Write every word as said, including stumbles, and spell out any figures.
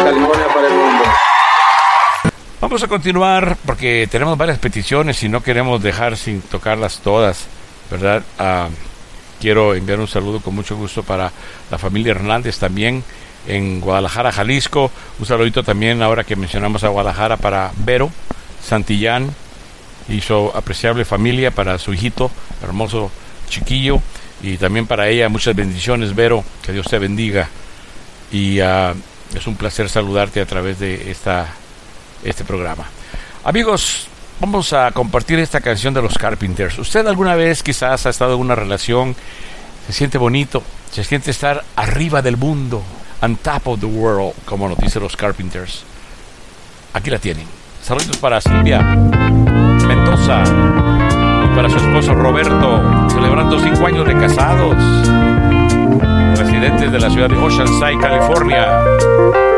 California para el mundo. Vamos a continuar porque tenemos varias peticiones y no queremos dejar sin tocarlas todas, ¿verdad? Uh, quiero enviar un saludo con mucho gusto para la familia Hernández también en Guadalajara, Jalisco. Un saludito también, ahora que mencionamos a Guadalajara, para Vero Santillán y su apreciable familia, para su hijito, hermoso chiquillo, y también para ella. Muchas bendiciones, Vero, que Dios te bendiga. Y uh, es un placer saludarte a través de esta este programa. Amigos, vamos a compartir esta canción de los Carpenters. ¿Usted alguna vez quizás ha estado en una relación, se siente bonito, se siente estar arriba del mundo, on top of the world, como nos dicen los Carpenters? Aquí la tienen. Saludos para Silvia Mendoza y para su esposo Roberto, celebrando cinco años de casados, residentes de la ciudad de Oceanside, California.